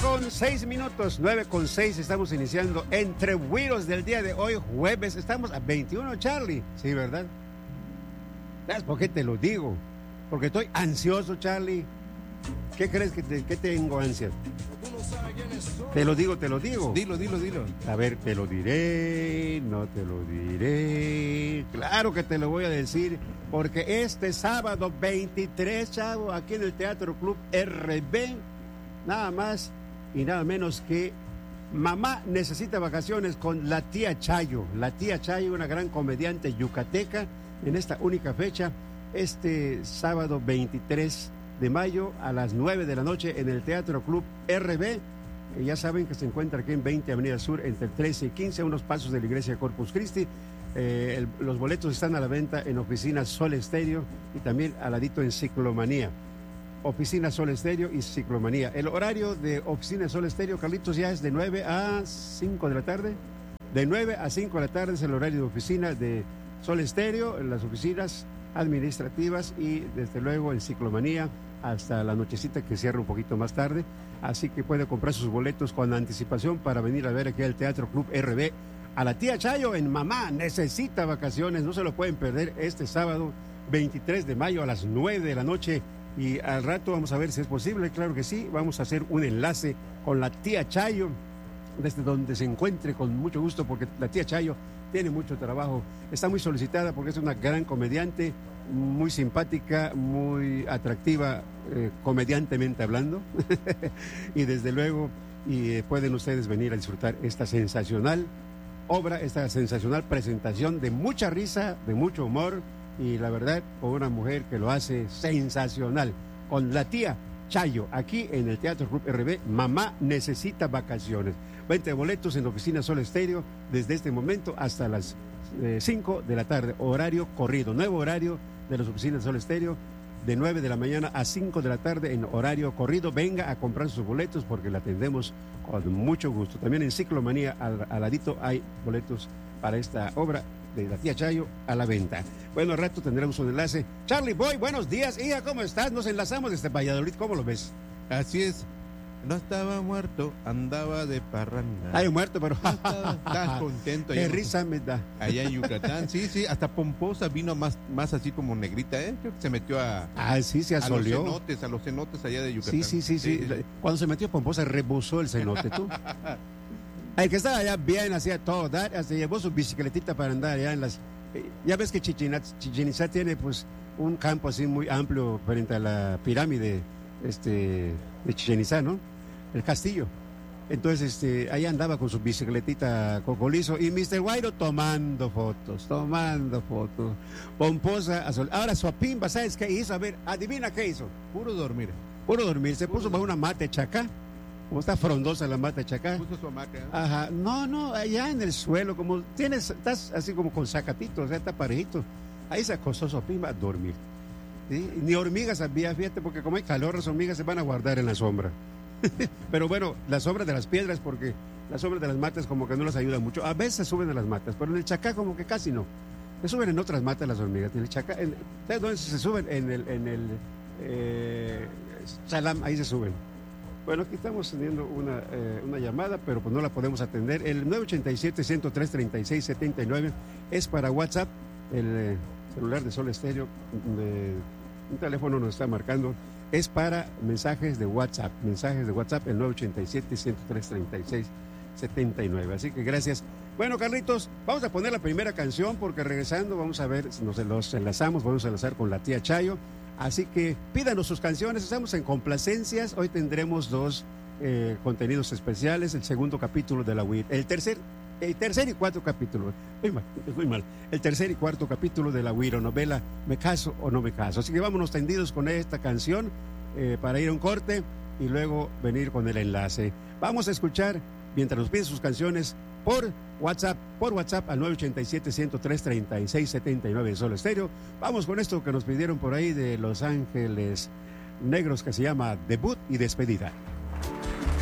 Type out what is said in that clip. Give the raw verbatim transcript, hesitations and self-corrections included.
con seis minutos, nueve con seis, estamos iniciando Entre Güiros del día de hoy, jueves. Estamos a veintiuno, Charlie. Sí, ¿verdad? ¿Sabes por qué te lo digo? Porque estoy ansioso, Charlie. ¿Qué crees que, te, que tengo ansia? Te lo digo, te lo digo. Dilo, dilo, dilo. A ver, te lo diré, no te lo diré. Claro que te lo voy a decir, porque este sábado veintitrés, chavo, aquí en el Teatro Club R B, nada más y nada menos que Mamá Necesita Vacaciones con la tía Chayo. La tía Chayo, una gran comediante yucateca, en esta única fecha, este sábado veintitrés de mayo a las nueve de la noche en el Teatro Club R B. Eh, ya saben que se encuentra aquí en veinte Avenida Sur, entre trece y quince, a unos pasos de la iglesia Corpus Christi. Eh, el, los boletos están a la venta en Oficina Sol Estéreo y también al ladito en Ciclomanía. Oficina Sol Estéreo y Ciclomanía. El horario de Oficina Sol Estéreo, Carlitos, ya es de nueve a cinco de la tarde. De nueve a cinco de la tarde es el horario de oficina de Sol Estéreo, en las oficinas administrativas, y desde luego en Ciclomanía hasta la nochecita, que cierra un poquito más tarde. Así que puede comprar sus boletos con anticipación para venir a ver aquí al Teatro Club R B a la tía Chayo en Mamá Necesita Vacaciones. No se lo pueden perder este sábado veintitrés de mayo a las nueve de la noche. Y al rato vamos a ver si es posible, claro que sí, vamos a hacer un enlace con la tía Chayo, desde donde se encuentre, con mucho gusto, porque la tía Chayo tiene mucho trabajo, está muy solicitada porque es una gran comediante, muy simpática, muy atractiva, eh, comediantemente hablando, y desde luego y, eh, pueden ustedes venir a disfrutar esta sensacional obra, esta sensacional presentación de mucha risa, de mucho humor, y la verdad, con una mujer que lo hace sensacional, con la tía Chayo, aquí en el Teatro Club R B, Mamá Necesita Vacaciones. veinte boletos en Oficina Sol Estéreo desde este momento hasta las eh, cinco de la tarde, horario corrido, nuevo horario de las oficinas Sol Estéreo, de nueve de la mañana a cinco de la tarde en horario corrido. Venga a comprar sus boletos porque la atendemos con mucho gusto. También en Ciclomanía, al, al ladito, hay boletos para esta obra de la tía Chayo a la venta. Bueno, al rato tendremos un enlace. Charlie Boy, buenos días, hija, ¿cómo estás? Nos enlazamos desde Valladolid, ¿cómo lo ves? Así es. No estaba muerto, andaba de parranda. Ay, muerto, pero... No estaba, estaba contento. Qué allá, risa me da. Allá en Yucatán, sí, sí, hasta Pomposa vino más, más así como negrita, ¿eh? Creo que se metió a... Ah, sí, se a los asolió. cenotes, a los cenotes allá de Yucatán. Sí, sí, sí, sí. sí, sí. Cuando se metió Pomposa, rebosó el cenote, tú. El que estaba allá bien, hacía todo, dar, se llevó su bicicletita para andar allá en las... Eh, ya ves que Chichen Itzá tiene, pues, un campo así muy amplio frente a la pirámide este, de Chichen Itzá, ¿no? El castillo. Entonces, este, ahí andaba con su bicicletita cocolizo y mister Guairo tomando fotos, tomando fotos. Pomposa, azul. Ahora Suapimba, ¿sabes qué hizo? A ver, adivina qué hizo. Puro dormir. Puro dormir. Se puso bajo una mata chacá. Como está frondosa la mata chacá. Puso su hamaca, ¿eh? Ajá. No, no, allá en el suelo, como tienes, estás así como con sacatitos, o sea, está parejito. Ahí se acostó Suapimba a dormir. ¿Sí? Ni hormigas había, fíjate, porque como hay calor, las hormigas se van a guardar en la sombra. Pero bueno, la sombra de las piedras, porque la sombra de las matas como que no las ayuda mucho. A veces suben a las matas, pero en el chacá como que casi no. Se suben en otras matas las hormigas. En el chacá, en, ¿sabes dónde se suben? En el, en el eh, Salam, ahí se suben. Bueno, aquí estamos teniendo una, eh, una llamada, pero pues no la podemos atender. El nueve ocho siete, uno cero tres, tres seis siete nueve es para WhatsApp, el eh, celular de Sol Estéreo, de, un teléfono nos está marcando. Es para mensajes de WhatsApp, mensajes de WhatsApp, el nueve ocho siete, uno cero tres, tres seis siete nueve. Así que gracias. Bueno, Carlitos, vamos a poner la primera canción porque regresando vamos a ver si nos los enlazamos, vamos a enlazar con la tía Chayo. Así que pídanos sus canciones, estamos en complacencias. Hoy tendremos dos eh, contenidos especiales, el segundo capítulo de la W I R, el tercer, el tercer y cuarto capítulo, muy mal, muy mal, el tercer y cuarto capítulo de la W I R, novela Me caso o no me caso. Así que vámonos tendidos con esta canción eh, para ir a un corte y luego venir con el enlace. Vamos a escuchar, mientras nos piden sus canciones, por WhatsApp, por WhatsApp al nueve ocho siete, uno cero tres, tres seis siete nueve de Sol Estéreo. Vamos con esto que nos pidieron por ahí de Los Ángeles Negros, que se llama Debut y Despedida.